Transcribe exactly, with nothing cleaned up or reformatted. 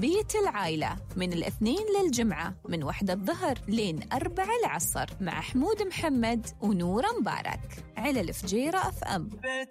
بيت العائلة من الاثنين للجمعة من وحدة الظهر لين أربعة العصر مع حمود محمد ونورة مبارك على الفجيرة أف أم.